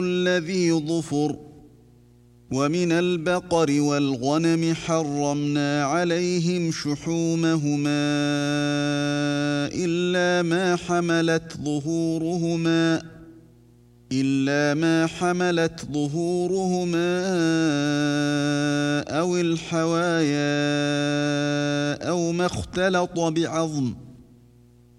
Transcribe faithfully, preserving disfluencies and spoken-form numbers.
الذي ظفر. ومن البقر والغنم حرمنا عليهم شحومهما إلا ما حملت ظهورهما إلا ما حملت ظهورهما أو الحوايا أو ما اختلط بعظم